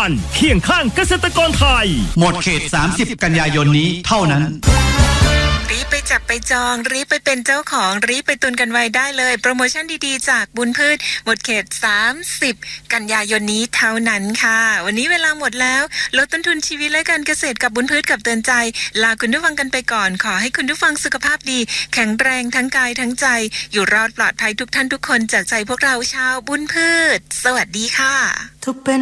กันเคียงข้างเกษตรกรไทยหมดเขต30กันยายนนี้เท่านั้นรีบไปจับไปจองรีบไปเป็นเจ้าของรีบไปตุนกันไว้ได้เลยโปรโมชั่นดีๆจากบุญพืชหมดเขต30กันยายนนี้เท่านั้นค่ะวันนี้เวลาหมดแล้วลดต้นทุนชีวิตและการเกษตรกับบุญพืชกับเตือนใจลาคุณผู้ฟังกันไปก่อนขอให้คุณผู้ฟังสุขภาพดีแข็งแรงทั้งกายทั้งใจอยู่รอดปลอดภัยทุกท่านทุกคนจากใจพวกเราชาวบุญพืชสวัสดีค่ะ